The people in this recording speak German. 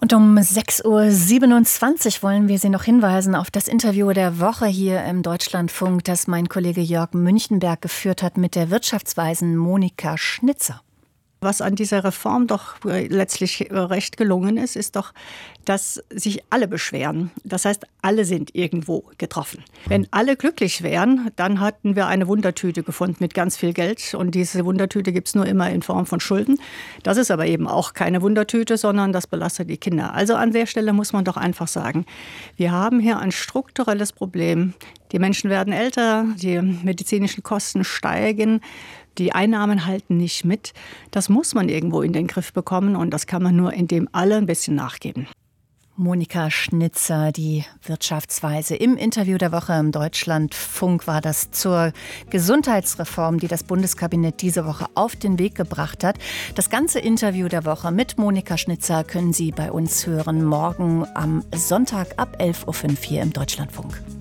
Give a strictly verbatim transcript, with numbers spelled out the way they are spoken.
Und um sechs Uhr siebenundzwanzig wollen wir Sie noch hinweisen auf das Interview der Woche hier im Deutschlandfunk, das mein Kollege Jörg Münchenberg geführt hat mit der Wirtschaftsweisen Monika Schnitzer. Was an dieser Reform doch letztlich recht gelungen ist, ist doch, dass sich alle beschweren. Das heißt, alle sind irgendwo getroffen. Wenn alle glücklich wären, dann hatten wir eine Wundertüte gefunden mit ganz viel Geld. Und diese Wundertüte gibt es nur immer in Form von Schulden. Das ist aber eben auch keine Wundertüte, sondern das belastet die Kinder. Also an der Stelle muss man doch einfach sagen, wir haben hier ein strukturelles Problem. Die Menschen werden älter, die medizinischen Kosten steigen. Die Einnahmen halten nicht mit. Das muss man irgendwo in den Griff bekommen und das kann man nur, indem alle ein bisschen nachgeben. Monika Schnitzer, die Wirtschaftsweise. Im Interview der Woche im Deutschlandfunk war das zur Gesundheitsreform, die das Bundeskabinett diese Woche auf den Weg gebracht hat. Das ganze Interview der Woche mit Monika Schnitzer können Sie bei uns hören morgen am Sonntag ab elf Uhr fünf hier im Deutschlandfunk.